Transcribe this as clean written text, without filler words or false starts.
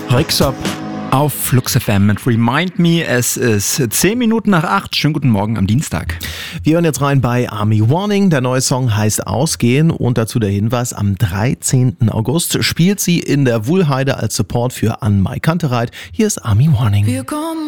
Rixop auf Flux FM mit Remind Me. Es ist 10 Minuten nach 8. Schönen guten Morgen am Dienstag. Wir hören jetzt rein bei Army Warning. Der neue Song heißt Ausgehen und dazu der Hinweis, am 13. August spielt sie in der Wuhlheide als Support für Ann-Mai Kantereit. Hier ist Army Warning.